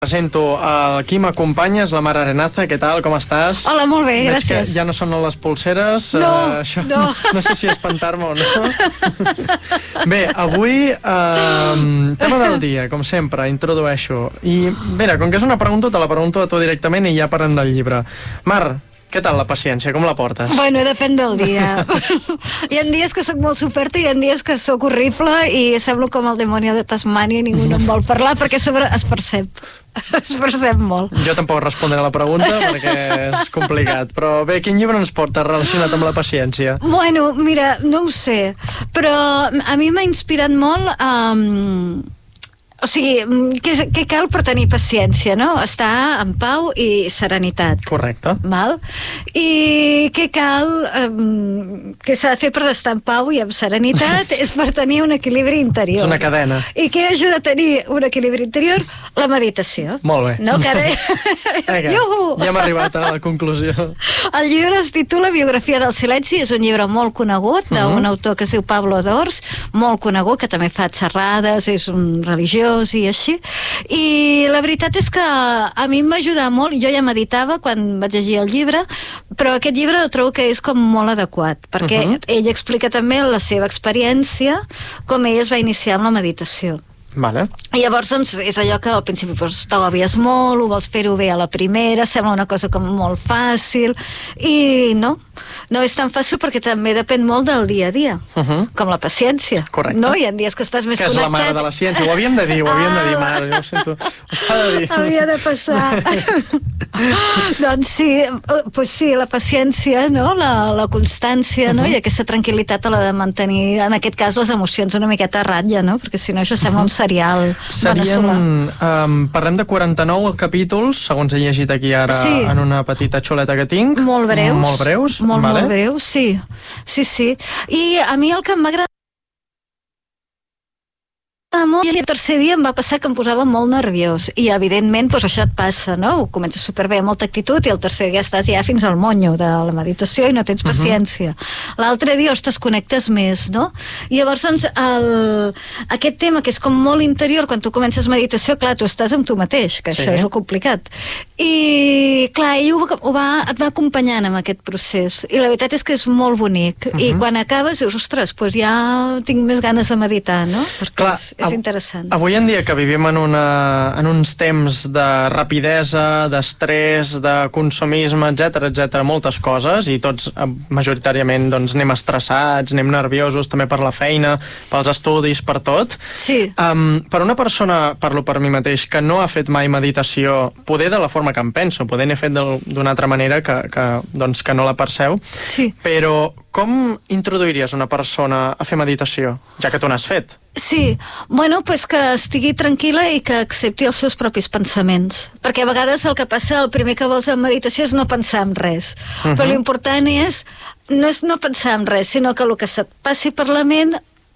Presento qui m'acompanya, és la Mar Arenaza. Què tal, com estàs? Hola, molt bé, gràcies. Veig que ja no són les polseres. No, això, no. No sé si espantar-me o no. Bé, avui tema del dia, com sempre, introdueixo. I mira, com que és una pregunta, te la pregunto a tu directament i ja parlem del llibre. Mar, què tal la paciència? Com la portes? Bueno, depèn del dia. Hi ha dies que sóc molt soferta i hi ha dies que sóc horrible i semblo com el demonio de Tasmània i ningú no em vol parlar perquè a sobre es percep. Es percep molt. Jo tampoc respondré a la pregunta perquè és complicat. Però bé, quin llibre ens porta relacionat amb la paciència? Bueno, mira, no ho sé, però a mi m'ha inspirat molt o sigui, què cal per tenir paciència, no? Estar en pau i serenitat. Correcte. Val? I què cal, què s'ha de fer per estar en pau i amb serenitat és per tenir un equilibri interior. És una cadena. I què ajuda a tenir un equilibri interior? La meditació. Molt bé. No, que ara... Ja hem arribat a la conclusió. El llibre es titula Biografia del silenci, és un llibre molt conegut d'un autor que es diu Pablo Dors, molt conegut, que també fa xerrades, és un religiós i així, i la veritat és que a mi em va ajudar molt. Jo ja meditava quan vaig llegir el llibre, però aquest llibre trobo que és com molt adequat, perquè ell explica també la seva experiència, com ell es va iniciar amb la meditació. Vale. I llavors doncs, és allò que al principi t'agavies molt, ho vols fer-ho bé a la primera, sembla una cosa com molt fàcil, i no és tan fàcil perquè també depèn molt del dia a dia, com la paciència. Correcte. No? Hi ha dies que estàs més connectat. Que és la mare de la ciència, ho havíem de dir, Mar, jo ho sento, ho s'ha de dir. Havia de passar. Doncs sí, pues sí, la paciència, no? La constància, no? I aquesta tranquil·litat a la de mantenir, en aquest cas, les emocions una miqueta a ratlla, no? Perquè si no això sembla un serial veneçolà. Parlem de 49 capítols, segons he llegit aquí ara en una petita xuleta que tinc. Molt breus. Molt breus. Molt breus, sí. I a mi el que m'agrada molt, i el tercer dia em va passar que em posava molt nerviós i evidentment doncs això et passa, no? Ho comences superbé amb molta actitud i el tercer dia estàs ja fins al monyo de la meditació i no tens paciència. L'altre dia, ostres, connectes més, no? I llavors doncs aquest tema que és com molt interior, quan tu comences meditació, clar, tu estàs amb tu mateix, que això és el complicat, i clar, ell et va acompanyant en aquest procés i la veritat és que és molt bonic i quan acabes dius, ostres, doncs ja tinc més ganes de meditar, no? Perquè és interessant. Avui en dia que vivim en uns temps de rapidesa, d'estrès, de consumisme, etc, moltes coses, i tots majoritàriament doncs, anem estressats, anem nerviosos també per la feina, pels estudis, per tot. Sí. Per una persona, parlo per mi mateix, que no ha fet mai meditació, poder de la forma que em penso, poder n'he fet d'una altra manera que no la perceu, però com introduiries una persona a fer meditació, ja que tu n'has fet? Sí, bueno, pues que estigui tranquil·la i que accepti els seus propis pensaments, perquè a vegades el que passa, el primer que vols en meditació és no pensar en res, però l'important no és no pensar en res, sinó que el que se't passi per la ment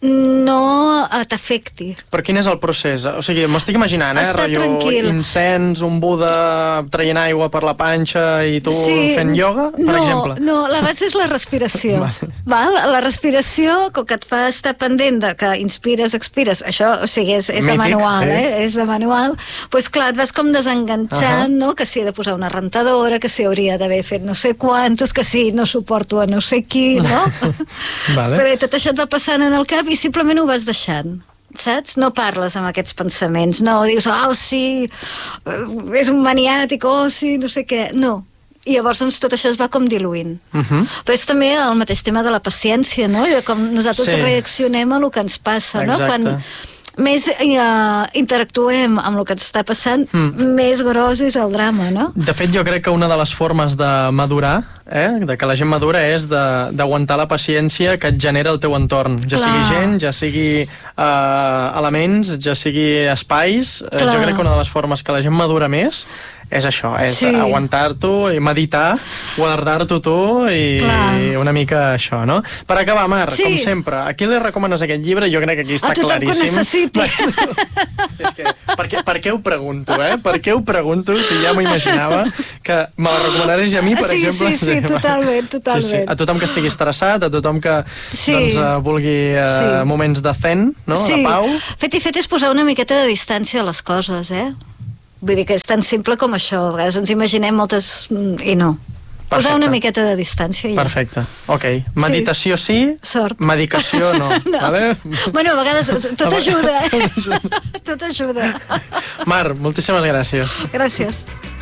no t'afecti. Però quin és el procés? O sigui, m'ho estic imaginant, estar tranquil. Incens, un Buda traient aigua per la panxa i tu fent ioga, per exemple? No, la base és la respiració. Val? La respiració, com que et fa estar pendent de que inspires, expires, això, o sigui, és de manual, és de manual, doncs clar, et vas com desenganxant, no? Que si he de posar una rentadora, que si hauria d'haver fet no sé quantos, que si no suporto a no sé qui, no? Però tot això et va passant en el cap i simplement ho vas deixant, saps? No parles amb aquests pensaments, no dius, sí, és un maniàtic, sí, no sé què, no. I llavors doncs, tot això es va com diluint. Però és també el mateix tema de la paciència, no? I de com nosaltres reaccionem a el que ens passa, no? Quan més interactuem amb el que ens està passant, més gros és el drama, no? De fet, jo crec que una de les formes de madurar, de que la gent madura, és d'aguantar la paciència que et genera el teu entorn. Ja sigui gent, ja sigui elements, ja sigui espais. Jo crec que una de les formes que la gent madura més és això, és aguantar-t'ho i meditar, guardar-t'ho tu i una mica això, no? Per acabar, Mar, com sempre, a qui li recomanes aquest llibre? Jo crec que aquí està claríssim. A tothom que necessiti. Per què ho pregunto, Per què ho pregunto, si ja m'ho imaginava, que me la recomanaries a mi, per exemple? Sí, totalment. A tothom que estigui estressat, a tothom que vulgui moments de zen, no? De pau. Fet i fet és posar una miqueta de distància a les coses, Vull dir que és tan simple com això. A vegades ens imaginem moltes... i no. Posar una miqueta de distància. Ja. Perfecte, ok. Meditació sí, sort. Medicació no. No. Vale? Bueno, a vegades tot ajuda, eh? Tot ajuda. Mar, moltíssimes gràcies. Gràcies.